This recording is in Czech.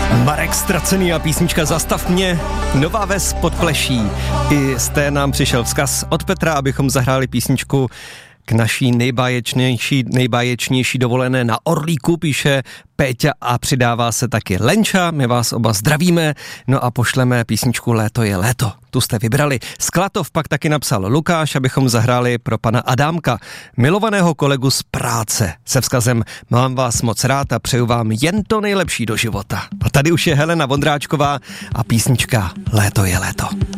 Marek Ztracený a písnička Zastav mě, Nová Ves pod Pleší. I z té nám přišel vzkaz od Petra, abychom zahráli písničku k naší nejbáječnější dovolené na Orlíku, píše Péťa a přidává se taky Lenča, my vás oba zdravíme, no a pošleme písničku Léto je léto, tu jste vybrali. Sklatov pak taky napsal Lukáš, abychom zahráli pro pana Adámka, milovaného kolegu z práce, se vzkazem mám vás moc rád a přeju vám jen to nejlepší do života. A tady už je Helena Vondráčková a písnička Léto je léto.